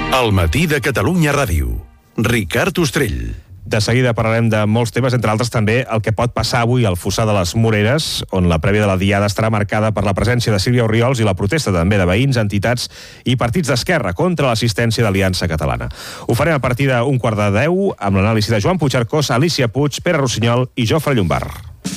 El matí de Catalunya Ràdio. Ricard Ostrell. De seguida parlarem de molts temes, entre altres també el que pot passar avui al Fossar de les Moreres, on la prèvia de la Diada estarà marcada per la presència de Sílvia Orriols i la protesta també de veïns, entitats i partits d'esquerra contra l'assistència d'Aliança Catalana. Ho farem a partir d'1 quart de 10 amb l'anàlisi de Joan Puigcercós, Alicia Puig, Pere Rossinyol i Jofre Llombard.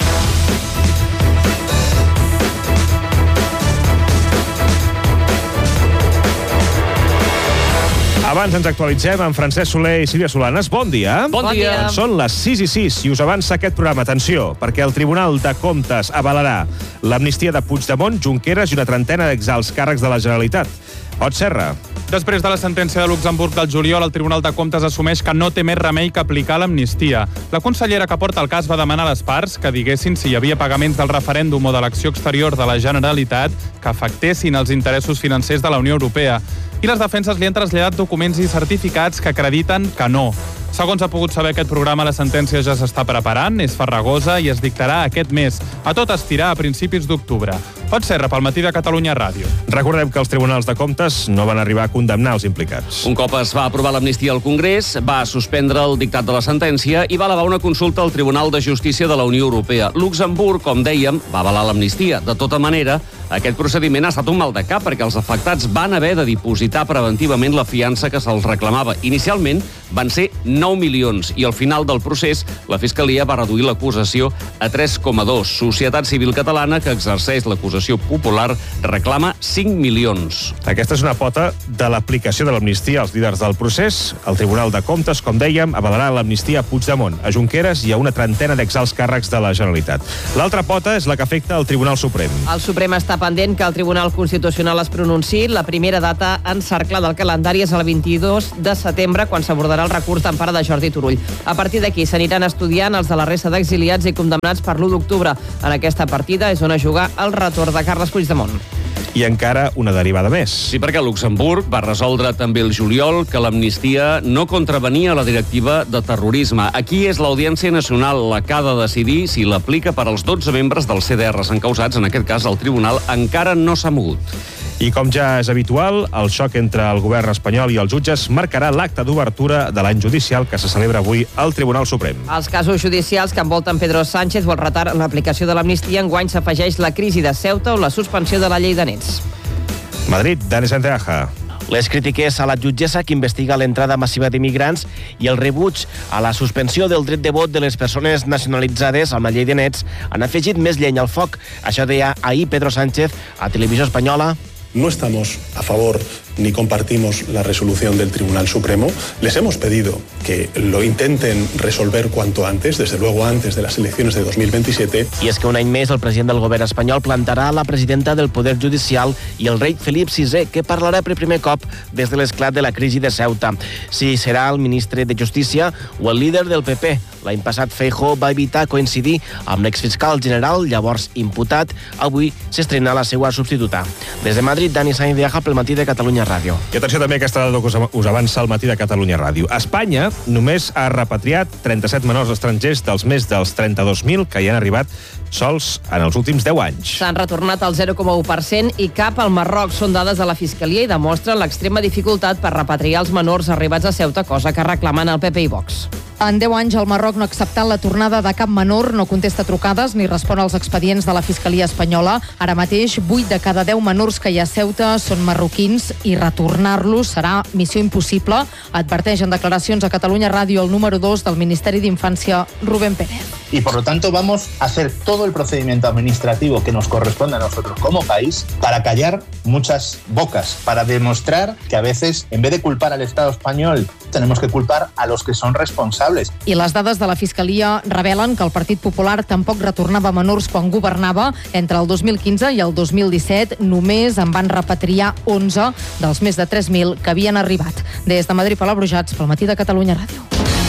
Abans ens actualitzem amb Francesc Soler i Sílvia Solanes. Bon dia. Bon dia. Són les 6:06 i us avança aquest programa. Atenció, perquè el Tribunal de Comptes avalarà l'amnistia de Puigdemont, Junqueras i una trentena d'exalts càrrecs de la Generalitat. Ot Serra. Després de la sentència de Luxemburg del juliol, el Tribunal de Comptes assumeix que no té més remei que aplicar l'amnistia. La consellera que porta el cas va demanar a les parts que diguessin si hi havia pagaments del referèndum o de l'acció exterior de la Generalitat que afectessin els interessos financers de la Unió Europea. I les defenses li han traslladat documents i certificats que acrediten que no. Segons ha pogut saber aquest programa, la sentència ja s'està preparant, és farragosa i es dictarà aquest mes. A tot estirar a principis d'octubre. Pot ser pel matí de Catalunya Ràdio. Recordem que els tribunals de comptes no van arribar a condemnar els implicats. Un cop es va aprovar l'amnistia al Congrés, va suspendre el dictat de la sentència i va elevar una consulta al Tribunal de Justícia de la Unió Europea. Luxemburg, com dèiem, va avalar l'amnistia. De tota manera, aquest procediment ha estat un mal de cap perquè els afectats van haver de dipositar preventivament la fiança que se'ls reclamava. Inicialment van ser 9 milions i al final del procés la Fiscalia va reduir l'acusació a 3,2. Societat Civil Catalana, que exerceix l'acusació popular, reclama 5 milions. Aquesta és una pota de l'aplicació de l'amnistia als líders del procés. El Tribunal de Comptes, com dèiem, avalarà l'amnistia a Puigdemont, a Junqueras i a una trentena d'exalts càrrecs de la Generalitat. L'altra pota és la que afecta el Tribunal Suprem. El Suprem està pendent que el Tribunal Constitucional es pronunciï. La primera data encerclada al calendari és el 22 de setembre, quan s'abordarà el recurs d'empara de Jordi Turull. A partir d'aquí s'aniran estudiant els de la resta d'exiliats i condemnats per l'1 d'octubre. En aquesta partida és on es juga el retorn de Carles Puigdemont. I encara una derivada més. Sí, perquè Luxemburg va resoldre també el juliol que l'amnistia no contravenia la directiva de terrorisme. Aquí és l'Audiència Nacional la que ha de decidir si l'aplica per als 12 membres dels CDRs encausats. En aquest cas, el tribunal encara no s'ha mogut. I com ja és habitual, el xoc entre el govern espanyol i els jutges marcarà l'acte d'obertura de l'any judicial que se celebra avui al Tribunal Suprem. Els casos judicials que envolten Pedro Sánchez o el retard en l'aplicació de l'amnistia, enguany s'afegeix la crisi de Ceuta o la suspensió de la llei de nets. Madrid, Dani Santiaja. Les crítiques a la jutgessa que investiga l'entrada massiva d'immigrants i el rebuig a la suspensió del dret de vot de les persones nacionalitzades amb la llei de nets han afegit més llenya al foc. Això deia ahir Pedro Sánchez a Televisió Espanyola. No estamos a favor ni compartimos la resolución del Tribunal Supremo. Les hemos pedido que lo intenten resolver cuanto antes, desde luego antes de las elecciones de 2027. I és que un any més el president del govern espanyol plantarà la presidenta del Poder Judicial i el rei Felip VI, que parlarà per primer cop des de l'esclat de la crisi de Ceuta. Si serà el ministre de Justícia o el líder del PP. L'any passat Feijóo va evitar coincidir amb l'exfiscal general, llavors imputat. Avui s'estrena la seva substituta. Des de Madrid, Dani Sainz de Aja pel matí de Catalunya Ràdio. I atenció també a aquesta dada que us avança al matí de Catalunya Ràdio. Espanya només ha repatriat 37 menors estrangers dels més dels 32.000 que hi han arribat sols en els últims 10 anys. S'han retornat al 0,1% i cap al Marroc. Són dades de la Fiscalia i demostren l'extrema dificultat per repatriar els menors arribats a Ceuta, cosa que reclamen el PP i Vox. En 10 anys, el Marroc no ha acceptat la tornada de cap menor, no contesta trucades ni respon als expedients de la Fiscalia espanyola. Ara mateix, 8 de cada 10 menors que hi ha a Ceuta són marroquins i retornar-los serà missió impossible, adverteix en declaracions a Catalunya Ràdio el número 2 del Ministeri d'Infància, Rubén Pérez. Y por lo tanto vamos a hacer todo el procedimiento administrativo que nos corresponde a nosotros como país para callar muchas bocas, para demostrar que a veces, en vez de culpar al Estado español, tenemos que culpar a los que son responsables. I les dades de la Fiscalia revelen que el Partit Popular tampoc retornava menors quan governava. Entre el 2015 i el 2017 només en van repatriar 11 dels més de 3.000 que havien arribat. Des de Madrid, Palabrujats, pel matí de Catalunya Ràdio.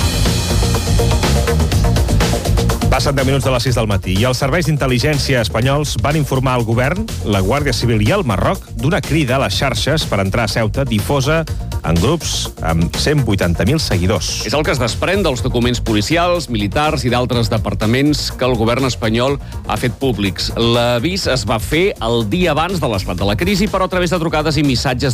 Passen 10 minuts de les 6 del matí i els serveis d'intel·ligència espanyols van informar al govern, la Guàrdia Civil i el Marroc d'una crida a les xarxes per entrar a Ceuta difosa en grups amb 180.000 seguidors. És el que es desprèn dels documents policials, militars i d'altres departaments que el govern espanyol ha fet públics. L'avís es va fer el dia abans de l'esclat de la crisi, però a través de trucades i missatges